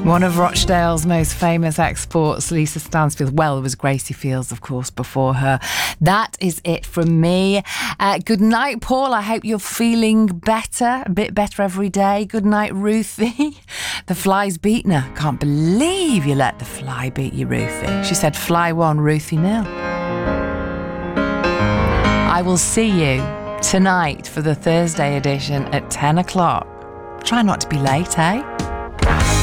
One of Rochdale's most famous exports, Lisa Stansfield. Well, there was Gracie Fields, of course, before her. That is it from me. Good night, Paul. I hope you're feeling better, a bit better every day. Good night, Ruthie. The fly's beaten her. Can't believe you let the fly beat you, Ruthie. She said fly 1, Ruthie 0. I will see you tonight for the Thursday edition at 10 o'clock. Try not to be late, eh?